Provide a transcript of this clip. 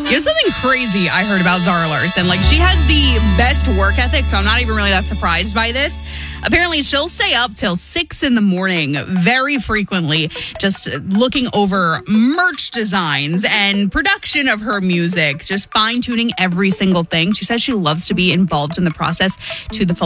Here's something crazy I heard about Zara Larsson. Like, she has the best work ethic, so I'm not even really that surprised by this. Apparently, she'll stay up till 6 in the morning very frequently, just looking over merch designs and production of her music, just fine-tuning every single thing. She says she loves to be involved in the process to the full